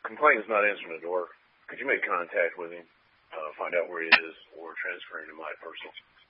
complainant's not answering the door. Could you make contact with him, find out where he is, or transfer him to my personal?